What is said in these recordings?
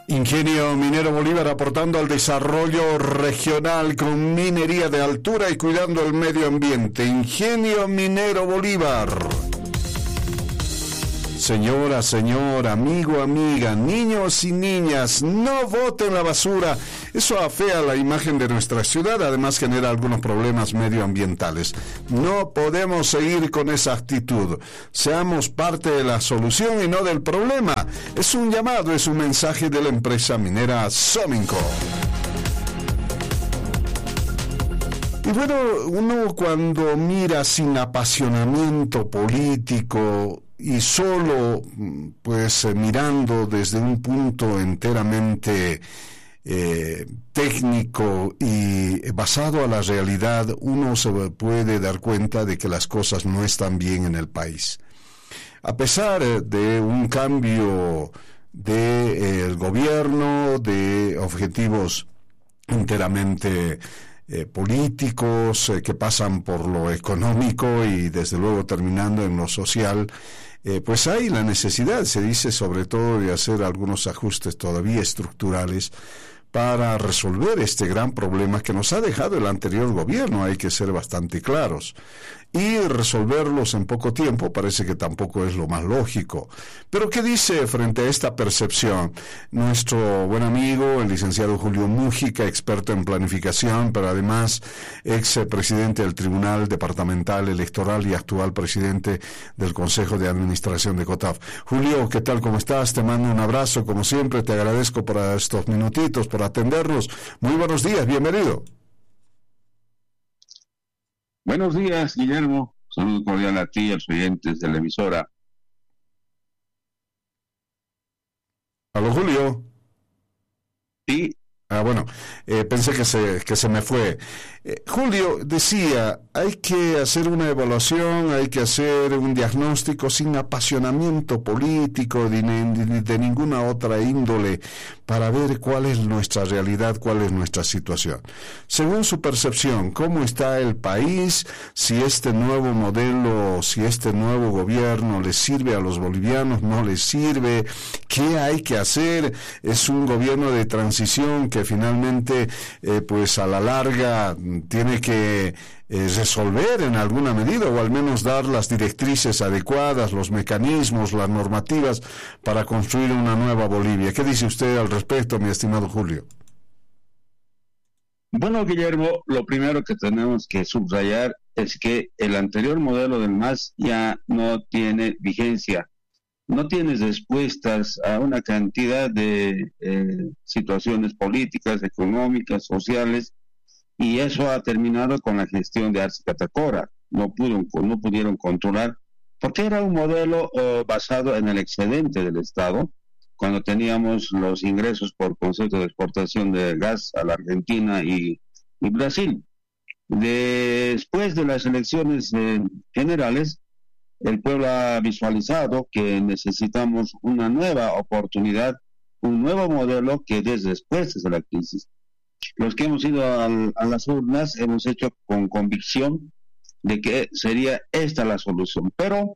Ingenio Minero Bolívar aportando al desarrollo regional con minería de altura y cuidando el medio ambiente. Ingenio Minero Bolívar. Señora, señor, amigo, amiga, niños y niñas, no boten la basura. Eso afea la imagen de nuestra ciudad, además genera algunos problemas medioambientales. No podemos seguir con esa actitud. Seamos parte de la solución y no del problema. Es un llamado, es un mensaje de la empresa minera Sominco. Y bueno, uno cuando mira sin apasionamiento político y solo pues mirando desde un punto enteramente técnico y basado a la realidad, uno se puede dar cuenta de que las cosas no están bien en el país. A pesar de un cambio del gobierno, de objetivos enteramente políticos que pasan por lo económico y desde luego terminando en lo social, pues hay la necesidad, se dice sobre todo, de hacer algunos ajustes todavía estructurales para resolver este gran problema que nos ha dejado el anterior gobierno, hay que ser bastante claros. Y resolverlos en poco tiempo parece que tampoco es lo más lógico. Pero ¿qué dice frente a esta percepción nuestro buen amigo, el licenciado Julio Mújica, experto en planificación, pero además ex presidente del Tribunal Departamental Electoral y actual presidente del Consejo de Administración de COTAF? Julio, ¿qué tal? ¿Cómo estás? Te mando un abrazo, como siempre, te agradezco por estos minutitos, por atendernos. Muy buenos días, bienvenido. Buenos días, Guillermo. Saludo cordial a ti y a los oyentes de la emisora. ¿Aló, Julio? Sí. Bueno, pensé que se me fue. Julio decía, hay que hacer una evaluación, hay que hacer un diagnóstico sin apasionamiento político de ninguna otra índole para ver cuál es nuestra realidad, cuál es nuestra situación. Según su percepción, ¿cómo está el país? Si este nuevo modelo, si este nuevo gobierno les sirve a los bolivianos, no les sirve, ¿qué hay que hacer? Es un gobierno de transición que finalmente, pues a la larga tiene que resolver en alguna medida o al menos dar las directrices adecuadas, los mecanismos, las normativas para construir una nueva Bolivia. ¿Qué dice usted al respecto, mi estimado Julio? Bueno, Guillermo, lo primero que tenemos que subrayar es que el anterior modelo del MAS ya no tiene vigencia. No tienes respuestas a una cantidad de situaciones políticas, económicas, sociales, y eso ha terminado con la gestión de Arce Catacora. No pudieron controlar, porque era un modelo basado en el excedente del Estado, cuando teníamos los ingresos por concepto de exportación de gas a la Argentina y Brasil. Después de las elecciones generales, el pueblo ha visualizado que necesitamos una nueva oportunidad, un nuevo modelo que después de la crisis. Los que hemos ido a las urnas hemos hecho con convicción de que sería esta la solución. Pero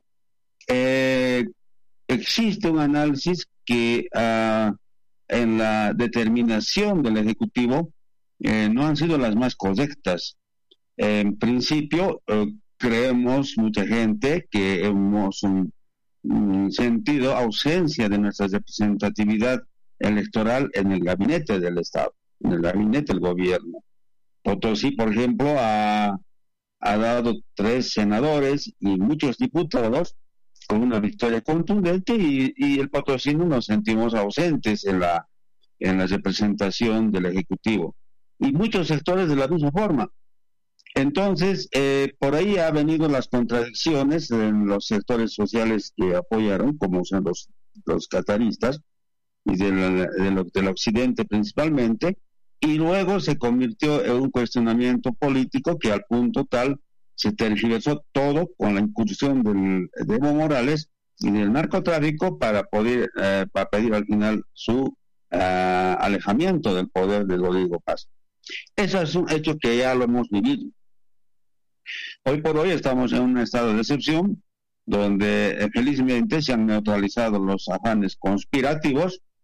existe un análisis que en la determinación del Ejecutivo no han sido las más correctas. En principio, creemos mucha gente que hemos sentido ausencia de nuestra representatividad electoral en el gabinete del Estado, en el gabinete del gobierno. Potosí, por ejemplo, ha dado 3 senadores y muchos diputados con una victoria contundente y el potosino nos sentimos ausentes en la representación del Ejecutivo. Y muchos sectores de la misma forma. Entonces, por ahí ha venido las contradicciones en los sectores sociales que apoyaron, como son los cataristas, y del occidente principalmente, y luego se convirtió en un cuestionamiento político que al punto tal se tergiversó todo con la incursión de Evo Morales y del narcotráfico para pedir al final su alejamiento del poder de Rodrigo Paz. Eso es un hecho que ya lo hemos vivido. Hoy por hoy estamos en un estado de excepción donde felizmente se han neutralizado los afanes conspirativos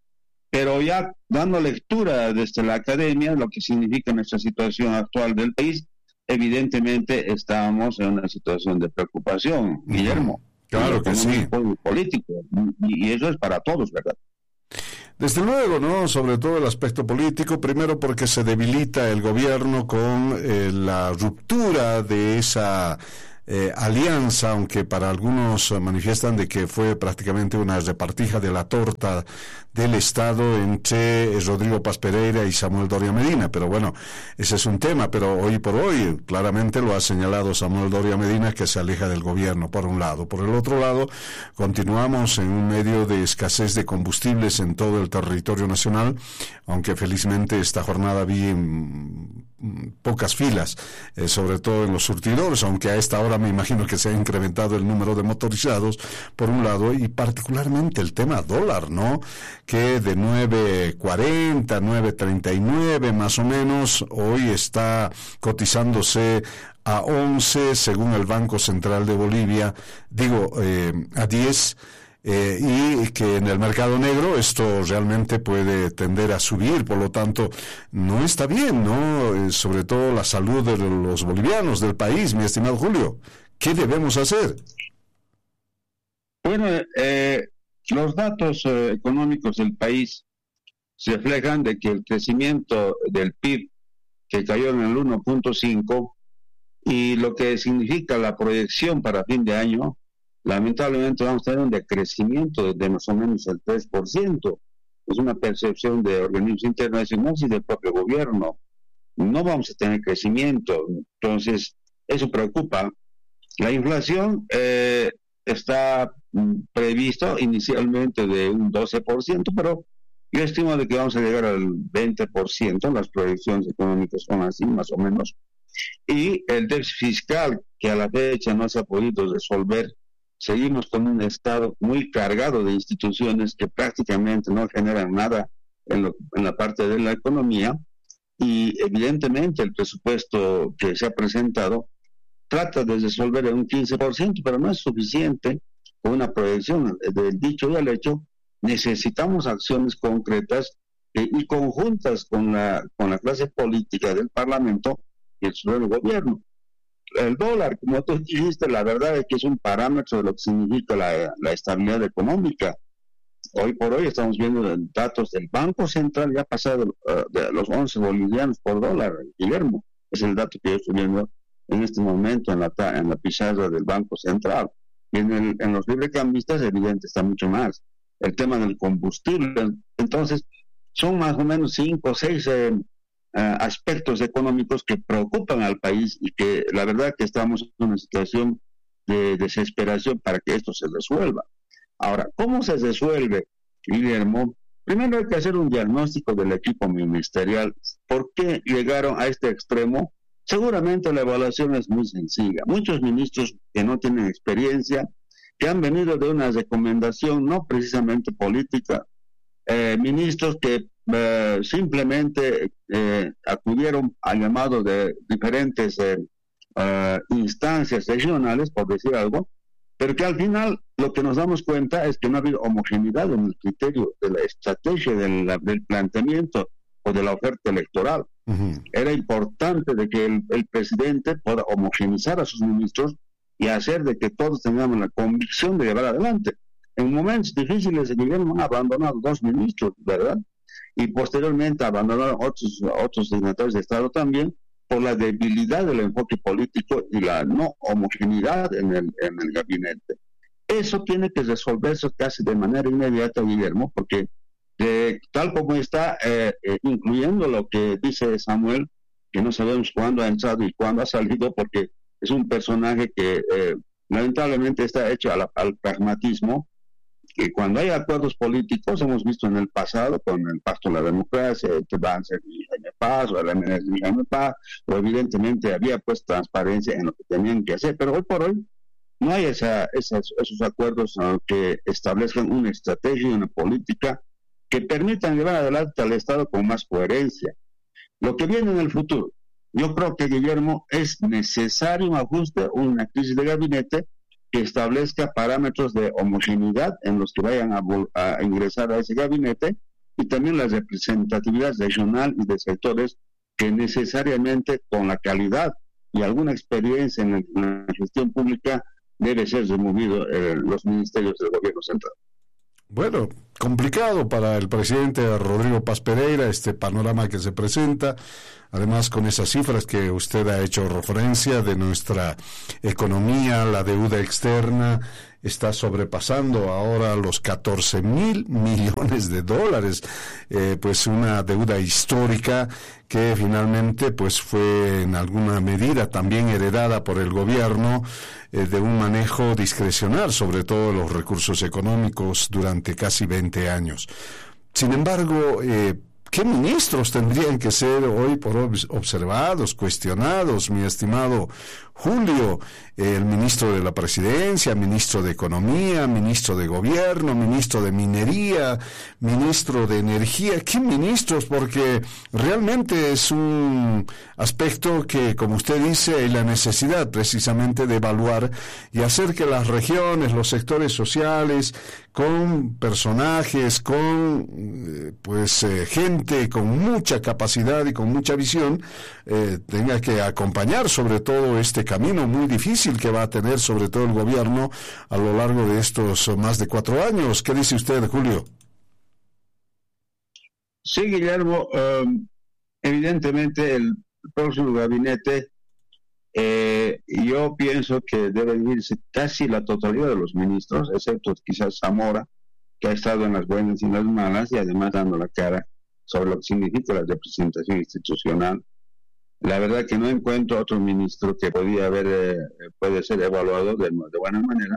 Pero ya dando lectura desde la academia, lo que significa nuestra situación actual del país, evidentemente estamos en una situación de preocupación, Guillermo. Claro que sí. Político, y eso es para todos, ¿verdad? Desde luego, ¿no? Sobre todo el aspecto político, primero porque se debilita el gobierno con la ruptura de esa alianza, aunque para algunos manifiestan de que fue prácticamente una repartija de la torta del Estado entre Rodrigo Paz Pereira y Samuel Doria Medina, pero bueno, ese es un tema, pero hoy por hoy claramente lo ha señalado Samuel Doria Medina, que se aleja del gobierno por un lado. Por el otro lado, continuamos en un medio de escasez de combustibles en todo el territorio nacional, aunque felizmente esta jornada vi pocas filas, sobre todo en los surtidores, aunque a esta hora me imagino que se ha incrementado el número de motorizados, por un lado, y particularmente el tema dólar, ¿no? Que de 9.40, 9.39 más o menos, hoy está cotizándose a 11 según el Banco Central de Bolivia, a 10, y que en el mercado negro esto realmente puede tender a subir, por lo tanto no está bien, ¿no? Sobre todo la salud de los bolivianos, del país, mi estimado Julio. ¿Qué debemos hacer? Bueno, los datos económicos del país reflejan de que el crecimiento del PIB, que cayó en el 1.5, y lo que significa la proyección para fin de año, lamentablemente vamos a tener un decrecimiento de más o menos el 3%. Es una percepción de organismos internacionales y del propio gobierno. No vamos a tener crecimiento, entonces eso preocupa. La inflación está previsto inicialmente de un 12%, pero yo estimo de que vamos a llegar al 20%, las proyecciones económicas son así más o menos. Y el déficit fiscal, que a la fecha no se ha podido resolver, seguimos con un Estado muy cargado de instituciones que prácticamente no generan nada en la parte de la economía, y evidentemente el presupuesto que se ha presentado trata de resolver en un 15%, pero no es suficiente con una proyección. Del dicho y al hecho, necesitamos acciones concretas y conjuntas con la clase política del Parlamento y el supremo gobierno. El dólar, como tú dijiste, la verdad es que es un parámetro de lo que significa la estabilidad económica. Hoy por hoy estamos viendo datos del Banco Central, ya pasado de los 11 bolivianos por dólar, Guillermo. Es el dato que yo estoy viendo en este momento en la pizarra del Banco Central. Y en los librecambistas, evidente, está mucho más. El tema del combustible. Entonces, son más o menos 5 o 6 aspectos económicos que preocupan al país y que la verdad que estamos en una situación de desesperación para que esto se resuelva. Ahora, ¿cómo se resuelve, Guillermo? Primero hay que hacer un diagnóstico del equipo ministerial. ¿Por qué llegaron a este extremo? Seguramente la evaluación es muy sencilla. Muchos ministros que no tienen experiencia, que han venido de una recomendación no precisamente política, ministros que simplemente acudieron al llamado de diferentes instancias regionales, por decir algo, pero que al final lo que nos damos cuenta es que no ha habido homogeneidad en el criterio de la estrategia del planteamiento o de la oferta electoral. Era importante de que el presidente pueda homogeneizar a sus ministros y hacer de que todos tengamos la convicción de llevar adelante. En momentos difíciles el gobierno ha abandonado 2 ministros, ¿verdad? Y posteriormente abandonaron otros dignatarios de Estado también por la debilidad del enfoque político y la no homogeneidad en el gabinete. Eso tiene que resolverse casi de manera inmediata, Guillermo, porque tal como está, incluyendo lo que dice Samuel, que no sabemos cuándo ha entrado y cuándo ha salido, porque es un personaje que lamentablemente está hecho al pragmatismo, que cuando hay acuerdos políticos, hemos visto en el pasado con el Pacto de la Democracia, el Avance y Jaime Paz, o el MNS y Jaime Paz, o evidentemente había pues transparencia en lo que tenían que hacer, pero hoy por hoy no hay esos acuerdos que establezcan una estrategia y una política que permitan llevar adelante al Estado con más coherencia. Lo que viene en el futuro, yo creo que, Guillermo, es necesario un ajuste, una crisis de gabinete que establezca parámetros de homogeneidad en los que vayan a ingresar a ese gabinete y también la representatividad regional y de sectores que necesariamente con la calidad y alguna experiencia en la gestión pública debe ser removido los ministerios del gobierno central. Bueno, complicado para el presidente Rodrigo Paz Pereira este panorama que se presenta, además con esas cifras que usted ha hecho referencia de nuestra economía, la deuda externa está sobrepasando ahora los 14,000 millones de dólares, pues una deuda histórica que finalmente pues fue en alguna medida también heredada por el gobierno de un manejo discrecional sobre todo los recursos económicos durante casi 20 años. Sin embargo, ¿qué ministros tendrían que ser hoy por hoy observados, cuestionados, mi estimado Julio? El ministro de la Presidencia, ministro de Economía, ministro de Gobierno, ministro de Minería, ministro de Energía. ¿Qué ministros? Porque realmente es un aspecto que, como usted dice, hay la necesidad precisamente de evaluar y hacer que las regiones, los sectores sociales, con personajes, con gente con mucha capacidad y con mucha visión, tenga que acompañar sobre todo este camino muy difícil que va a tener sobre todo el gobierno a lo largo de estos más de 4 años. ¿Qué dice usted, Julio? Sí, Guillermo, evidentemente el próximo gabinete, yo pienso que deben irse casi la totalidad de los ministros, excepto quizás Zamora, que ha estado en las buenas y en las malas y además dando la cara sobre lo que significa la representación institucional. La verdad que no encuentro otro ministro que puede ser evaluado de buena manera.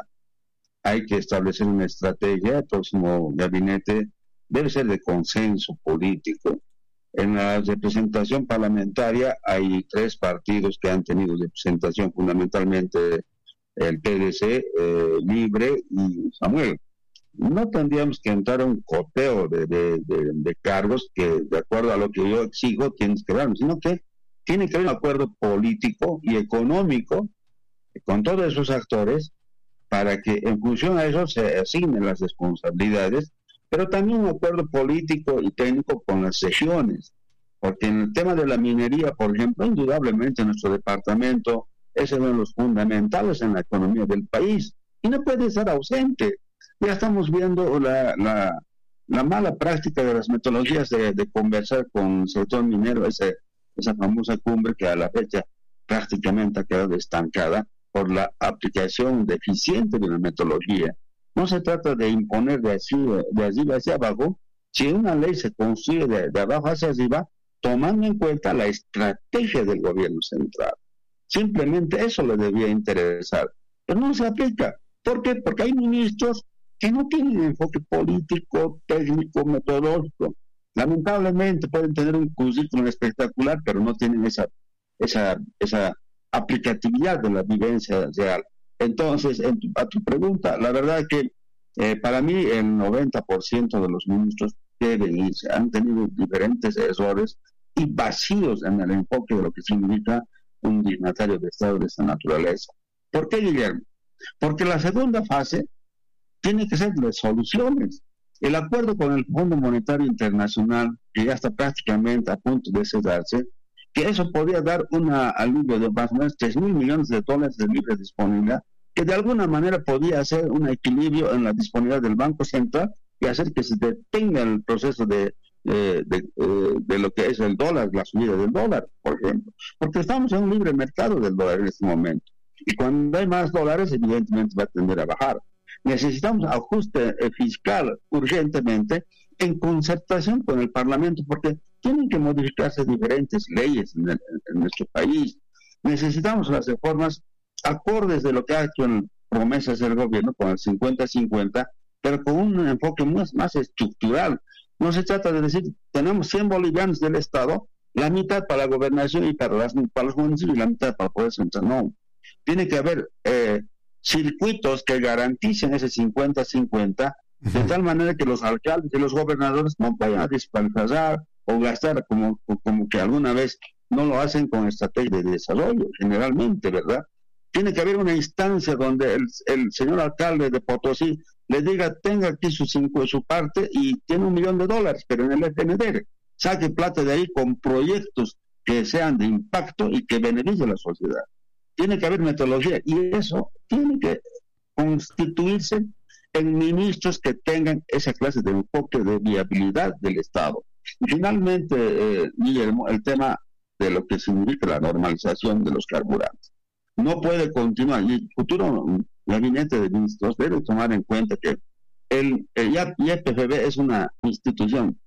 Hay que establecer una estrategia. El próximo gabinete debe ser de consenso político. En la representación parlamentaria hay 3 partidos que han tenido representación, fundamentalmente el PDC, Libre y Samuel. No tendríamos que entrar a un coteo de cargos que, de acuerdo a lo que yo exijo, tienes que darme, sino que tiene que haber un acuerdo político y económico con todos esos actores para que en función a eso se asignen las responsabilidades, pero también un acuerdo político y técnico con las regiones, porque en el tema de la minería, por ejemplo, indudablemente nuestro departamento es uno de los fundamentales en la economía del país y no puede estar ausente. Ya estamos viendo la mala práctica de las metodologías de conversar con el sector minero, esa famosa cumbre que a la fecha prácticamente ha quedado estancada por la aplicación deficiente de la metodología. No se trata de imponer de arriba hacia abajo, si una ley se construye de abajo hacia arriba, tomando en cuenta la estrategia del gobierno central. Simplemente eso le debía interesar, pero no se aplica. ¿Por qué? Porque hay ministros que no tienen enfoque político, técnico, metodológico. Lamentablemente pueden tener un currículum espectacular, pero no tienen esa aplicatividad de la vivencia real. Entonces, a tu pregunta, la verdad es que para mí el 90% de los ministros deben irse. Han tenido diferentes errores y vacíos en el enfoque de lo que significa un dignatario de Estado de esta naturaleza. ¿Por qué, Guillermo? Porque la segunda fase tiene que ser de soluciones. El acuerdo con el Fondo Monetario Internacional, que ya está prácticamente a punto de cerrarse, que eso podría dar un alivio de más o menos 3,000 millones de dólares de libre disponibilidad, que de alguna manera podría hacer un equilibrio en la disponibilidad del Banco Central y hacer que se detenga el proceso de lo que es el dólar, la subida del dólar, por ejemplo. Porque estamos en un libre mercado del dólar en este momento. Y cuando hay más dólares, evidentemente va a tender a bajar. Necesitamos ajuste fiscal urgentemente en concertación con el Parlamento, porque tienen que modificarse diferentes leyes en nuestro país. Necesitamos las reformas acordes de lo que ha hecho en promesas del gobierno con el 50-50, pero con un enfoque más estructural. No se trata de decir, tenemos 100 bolivianos del Estado, la mitad para la gobernación y para los municipios y la mitad para el Poder Central. No, tiene que haber circuitos que garanticen ese 50-50, de tal manera que los alcaldes y los gobernadores no vayan a disparar o gastar como que alguna vez no lo hacen con estrategia de desarrollo, generalmente, ¿verdad? Tiene que haber una instancia donde el señor alcalde de Potosí le diga, tenga aquí su parte y tiene $1 millón, pero en el FNDR. Saque plata de ahí con proyectos que sean de impacto y que beneficien a la sociedad. Tiene que haber metodología y eso tiene que constituirse en ministros que tengan esa clase de enfoque de viabilidad del Estado. Y finalmente, Guillermo, el tema de lo que significa la normalización de los carburantes. No puede continuar, y el futuro gabinete de ministros debe tomar en cuenta que el YPFB es una institución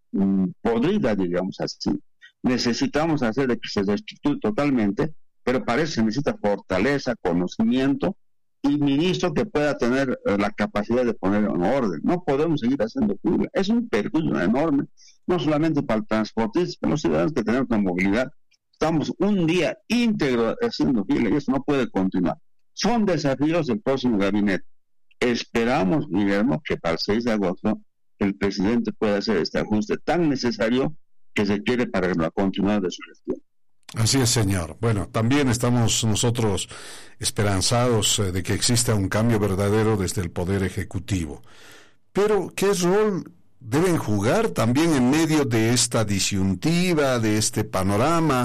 podrida, digamos así. Necesitamos hacer de que se reestructure totalmente, pero para eso se necesita fortaleza, conocimiento y ministro que pueda tener la capacidad de poner en orden. No podemos seguir haciendo fila. Es un perjuicio enorme, no solamente para el transportista, para los ciudadanos que tenemos la movilidad. Estamos un día íntegro haciendo fila y eso no puede continuar. Son desafíos del próximo gabinete. Esperamos, Guillermo, que para el 6 de agosto el presidente pueda hacer este ajuste tan necesario que se quiere para la continuidad de su gestión. Así es, señor. Bueno, también estamos nosotros esperanzados de que exista un cambio verdadero desde el Poder Ejecutivo. Pero, ¿qué rol deben jugar también en medio de esta disyuntiva, de este panorama,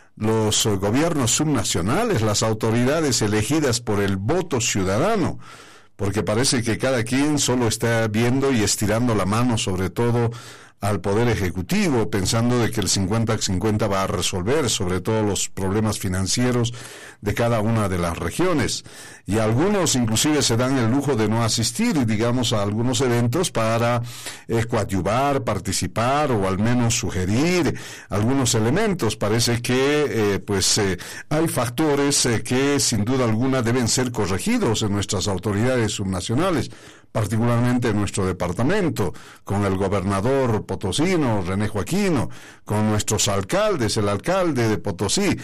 los gobiernos subnacionales, las autoridades elegidas por el voto ciudadano? Porque parece que cada quien solo está viendo y estirando la mano, sobre todo al Poder Ejecutivo, pensando de que el 50-50 va a resolver sobre todo los problemas financieros de cada una de las regiones. Y algunos inclusive se dan el lujo de no asistir, digamos, a algunos eventos para coadyuvar, participar o al menos sugerir algunos elementos. Parece que hay factores que sin duda alguna deben ser corregidos en nuestras autoridades subnacionales, particularmente en nuestro departamento, con el gobernador potosino, René Joaquino, con nuestros alcaldes, el alcalde de Potosí,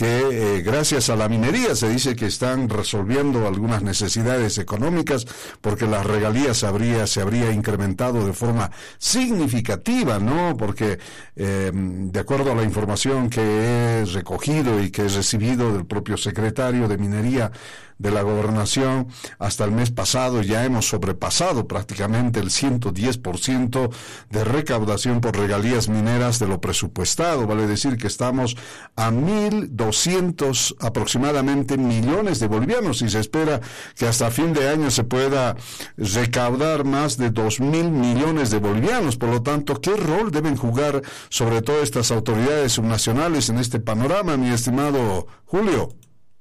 que gracias a la minería se dice que están resolviendo algunas necesidades económicas porque las regalías se habría incrementado de forma significativa, ¿no? Porque de acuerdo a la información que he recogido y que he recibido del propio secretario de Minería de la Gobernación, hasta el mes pasado ya hemos sobrepasado prácticamente el 110% de recaudación por regalías mineras de lo presupuestado. Vale decir que estamos a 1.200 aproximadamente millones de bolivianos y se espera que hasta fin de año se pueda recaudar más de 2.000 millones de bolivianos. Por lo tanto, ¿qué rol deben jugar sobre todo estas autoridades subnacionales en este panorama, mi estimado Julio?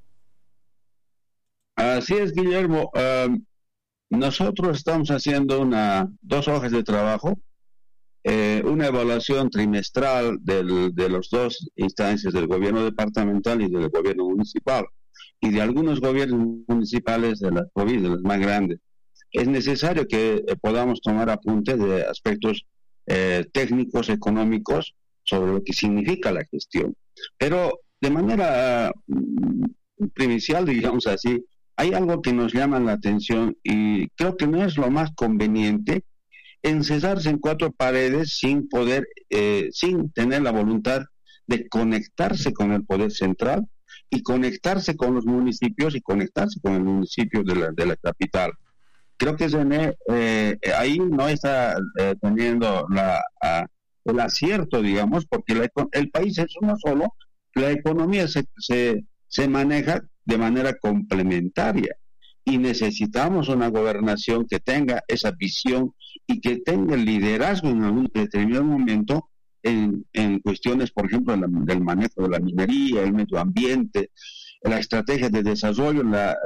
Así es, Guillermo. Nosotros estamos haciendo 2 hojas de trabajo, una evaluación trimestral de las 2 instancias del gobierno departamental y del gobierno municipal, y de algunos gobiernos municipales de las provincias, las más grandes. Es necesario que podamos tomar apunte de aspectos técnicos, económicos, sobre lo que significa la gestión. Pero de manera primicial, digamos así, hay algo que nos llama la atención y creo que no es lo más conveniente encerrarse en 4 paredes sin poder, sin tener la voluntad de conectarse con el poder central y conectarse con los municipios y conectarse con el municipio de la capital. Creo que René ahí no está teniendo el acierto, digamos, porque el país es uno solo, la economía se maneja de manera complementaria y necesitamos una gobernación que tenga esa visión y que tenga el liderazgo en algún determinado momento en cuestiones, por ejemplo, del manejo de la minería, el medio ambiente, la estrategia de desarrollo,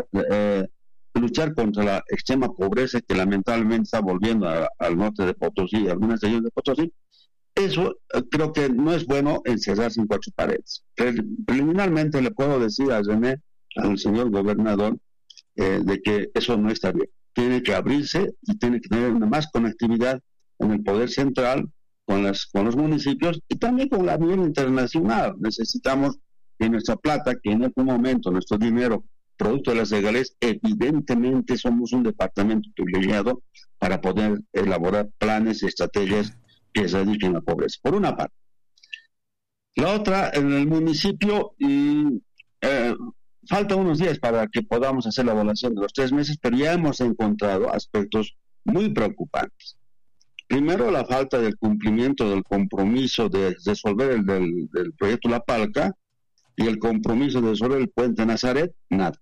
luchar contra la extrema pobreza que lamentablemente está volviendo al norte de Potosí, algunas regiones de Potosí. Eso creo que no es bueno encerrarse en 4 paredes. Preliminarmente le puedo decir a René, al señor gobernador, de que eso no está bien. Tiene que abrirse y tiene que tener una más conectividad en el poder central, con los municipios y también con la nivel internacional. Necesitamos que nuestra plata, que en algún momento nuestro dinero, producto de las regalías, evidentemente somos un departamento privilegiado para poder elaborar planes y estrategias que erradiquen la pobreza, por una parte. La otra, en el municipio, falta unos días para que podamos hacer la evaluación de los 3 meses, pero ya hemos encontrado aspectos muy preocupantes. Primero, la falta del cumplimiento del compromiso de resolver el del proyecto La Palca y el compromiso de resolver el puente Nazaret, nada.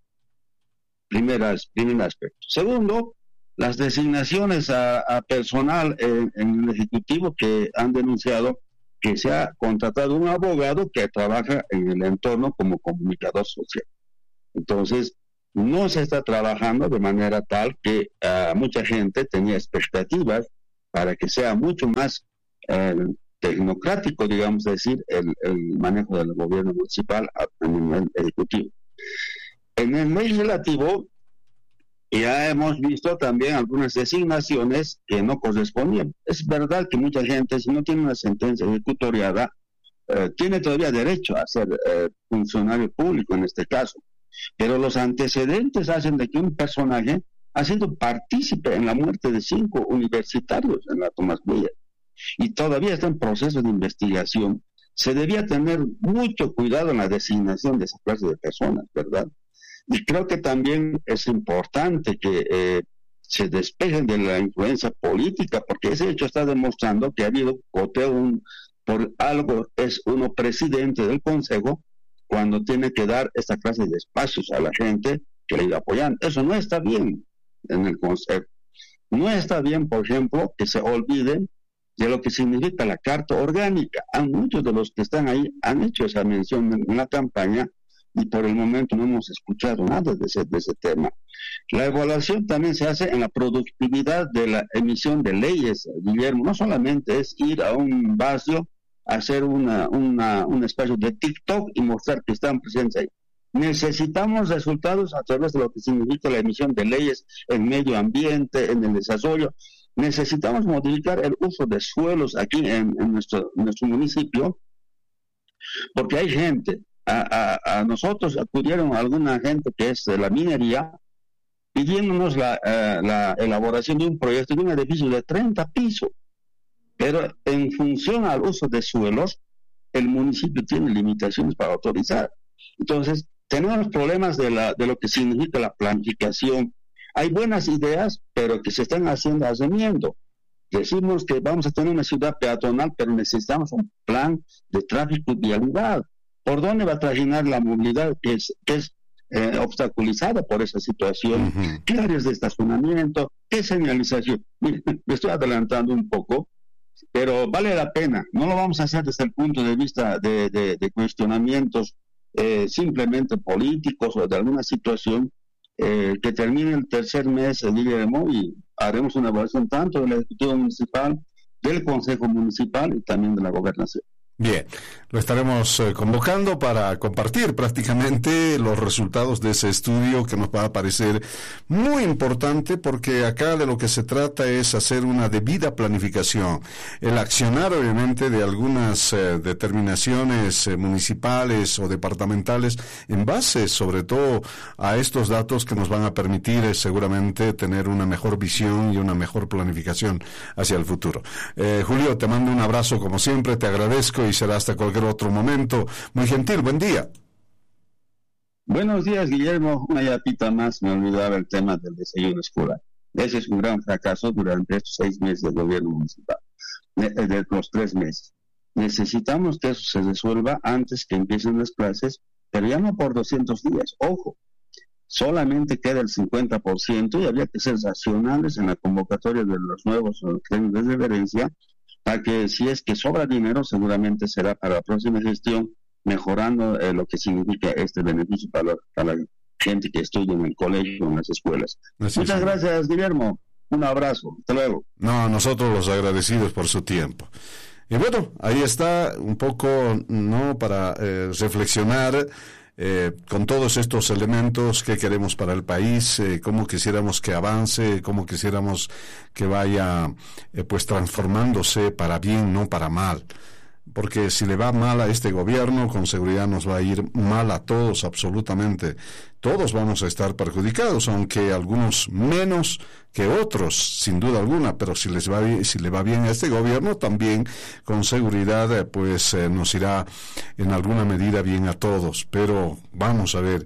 Primer aspecto. Segundo, las designaciones a personal en el Ejecutivo que han denunciado que se ha contratado un abogado que trabaja en el entorno como comunicador social. Entonces, no se está trabajando de manera tal que mucha gente tenía expectativas para que sea mucho más tecnocrático, digamos decir, el manejo del gobierno municipal a nivel ejecutivo. En el legislativo ya hemos visto también algunas designaciones que no correspondían. Es verdad que mucha gente, si no tiene una sentencia ejecutoriada, tiene todavía derecho a ser funcionario público en este caso. Pero los antecedentes hacen de que un personaje ha sido partícipe en la muerte de 5 universitarios en la Tomás Mella y todavía está en proceso de investigación. Se debía tener mucho cuidado en la designación de esa clase de personas, ¿verdad? Y creo que también es importante que se despejen de la influencia política, porque ese hecho está demostrando que ha habido coteo por algo, es uno presidente del Consejo, cuando tiene que dar esta clase de espacios a la gente que le iba apoyando. Eso no está bien en el Consejo. No está bien, por ejemplo, que se olviden de lo que significa la Carta Orgánica. Muchos de los que están ahí han hecho esa mención en la campaña y por el momento no hemos escuchado nada de ese tema. La evaluación también se hace en la productividad de la emisión de leyes, Guillermo. No solamente es ir a un barrio, hacer un espacio de TikTok y mostrar que están presentes ahí. Necesitamos resultados a través de lo que significa la emisión de leyes en medio ambiente, en el desarrollo. Necesitamos modificar el uso de suelos aquí en nuestro municipio, porque hay gente, a nosotros acudieron alguna gente que es de la minería, pidiéndonos la elaboración de un proyecto de un edificio de 30 pisos, pero en función al uso de suelos, el municipio tiene limitaciones para autorizar. Entonces, tenemos problemas de lo que significa la planificación. Hay buenas ideas, pero que se están haciendo. Decimos que vamos a tener una ciudad peatonal, pero necesitamos un plan de tráfico y vialidad. ¿Por dónde va a trajinar la movilidad que es obstaculizada por esa situación? Uh-huh. ¿Qué áreas de estacionamiento? ¿Qué señalización? Mire, me estoy adelantando un poco, pero vale la pena. No lo vamos a hacer desde el punto de vista de cuestionamientos simplemente políticos o de alguna situación. Que termine el tercer mes, Guillermo, y haremos una evaluación tanto del Ejecutivo Municipal, del Consejo Municipal y también de la Gobernación. Bien, lo estaremos convocando para compartir prácticamente los resultados de ese estudio que nos va a parecer muy importante, porque acá de lo que se trata es hacer una debida planificación, el accionar obviamente de algunas determinaciones municipales o departamentales en base sobre todo a estos datos que nos van a permitir seguramente tener una mejor visión y una mejor planificación hacia el futuro. Julio, te mando un abrazo como siempre, te agradezco y será hasta cualquier otro momento. Muy gentil, buen día. Buenos días, Guillermo. Una yapita más, me olvidaba el tema del desayuno escolar. Ese es un gran fracaso durante estos 6 meses del gobierno municipal, de los 3 meses. Necesitamos que eso se resuelva antes que empiecen las clases, pero ya no por 200 días. Ojo, solamente queda el 50% y habría que ser racionales en la convocatoria de los nuevos trenes de referencia, para que si es que sobra dinero, seguramente será para la próxima gestión, mejorando lo que significa este beneficio para la gente que estudia en el colegio, en las escuelas. Muchas gracias, Guillermo. Un abrazo. Hasta luego. No, nosotros los agradecidos por su tiempo. Y bueno, ahí está un poco, ¿no?, para reflexionar con todos estos elementos que queremos para el país, cómo quisiéramos que avance, cómo quisiéramos que vaya pues transformándose para bien, no para mal. Porque si le va mal a este gobierno, con seguridad nos va a ir mal a todos, absolutamente. Todos vamos a estar perjudicados, aunque algunos menos que otros, sin duda alguna, pero si le va bien a este gobierno, también con seguridad pues nos irá en alguna medida bien a todos. Pero vamos a ver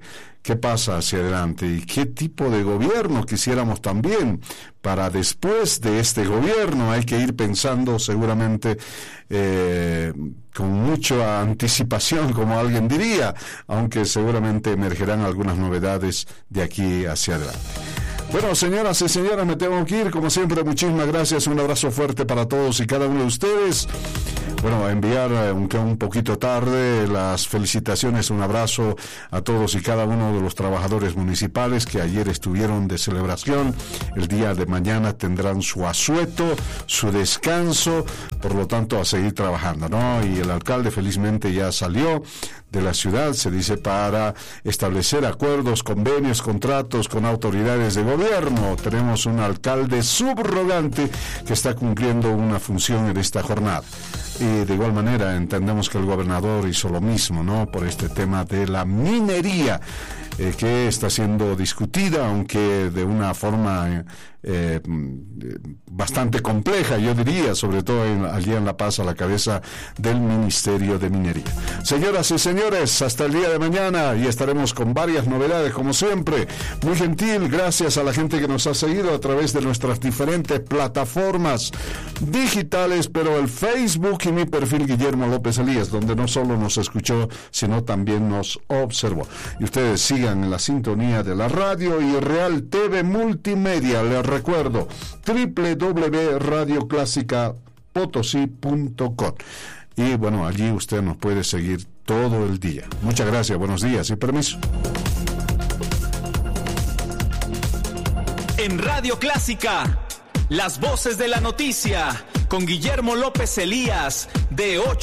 qué pasa hacia adelante y qué tipo de gobierno quisiéramos también para después de este gobierno. Hay que ir pensando seguramente con mucha anticipación, como alguien diría, aunque seguramente emergerán algunas novedades de aquí hacia adelante. Bueno, señoras y señores, me tengo que ir. Como siempre, muchísimas gracias. Un abrazo fuerte para todos y cada uno de ustedes. Bueno, enviar, aunque un poquito tarde, las felicitaciones, un abrazo a todos y cada uno de los trabajadores municipales que ayer estuvieron de celebración. El día de mañana tendrán su asueto, su descanso, por lo tanto a seguir trabajando, ¿no? Y el alcalde felizmente ya salió de la ciudad, se dice, para establecer acuerdos, convenios, contratos con autoridades de gobierno. Tenemos un alcalde subrogante que está cumpliendo una función en esta jornada. Y de igual manera entendemos que el gobernador hizo lo mismo, ¿no? Por este tema de la minería que está siendo discutida, aunque de una forma bastante compleja, yo diría, sobre todo allí en La Paz, a la cabeza del Ministerio de Minería. Señoras y señores, hasta el día de mañana y estaremos con varias novedades, como siempre. Muy gentil, gracias a la gente que nos ha seguido a través de nuestras diferentes plataformas digitales, pero el Facebook y mi perfil Guillermo López Elías, donde no solo nos escuchó, sino también nos observó. Y ustedes sigan en la sintonía de la radio y Real TV Multimedia. Les recuerdo, www.radioclasicapotosí.com. Y bueno, allí usted nos puede seguir todo el día. Muchas gracias, buenos días y permiso. En Radio Clásica, las voces de la noticia, con Guillermo López Elías, de 8